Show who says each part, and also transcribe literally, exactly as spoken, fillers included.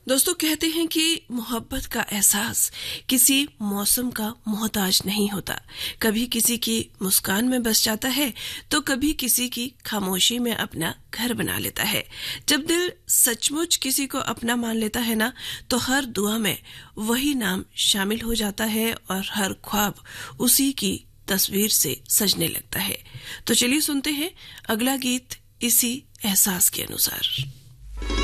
Speaker 1: दोस्तों, कहते हैं कि मोहब्बत का एहसास किसी मौसम का मोहताज नहीं होता। कभी किसी की मुस्कान में बस जाता है तो कभी किसी की खामोशी में अपना घर बना लेता है। जब दिल सचमुच किसी को अपना मान लेता है ना, तो हर दुआ में वही नाम शामिल हो जाता है और हर ख्वाब उसी की तस्वीर से सजने लगता है। तो चलिए सुनते हैं अगला गीत इसी एहसास के अनुसार।